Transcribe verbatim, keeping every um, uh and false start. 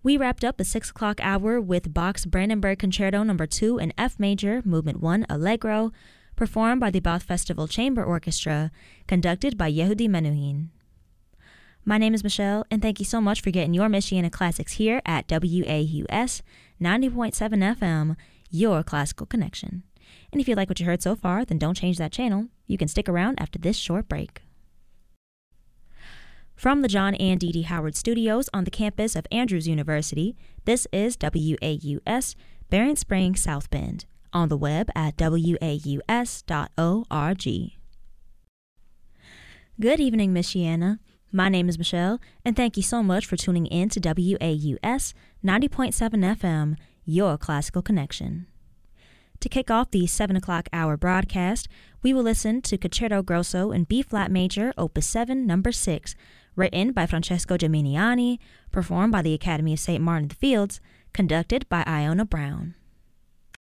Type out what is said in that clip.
We wrapped up the six o'clock hour with Bach's Brandenburg Concerto Number two in F Major, Movement one, Allegro, performed by the Bath Festival Chamber Orchestra, conducted by Yehudi Menuhin. My name is Michelle, and thank you so much for getting your Michiana classics here at W A U S ninety point seven F M, your classical connection. And if you like what you heard so far, then don't change that channel. You can stick around after this short break. From the John and Dee Dee Howard Studios on the campus of Andrews University, this is W A U S, Barron Springs, South Bend, on the web at W A U S dot org. Good evening, Michiana. My name is Michelle, and thank you so much for tuning in to W A U S ninety point seven F M, your classical connection. To kick off the seven o'clock hour broadcast, we will listen to Concerto Grosso in B-flat major, Opus seven, Number six, written by Francesco Geminiani, performed by the Academy of Saint Martin in the Fields, conducted by Iona Brown.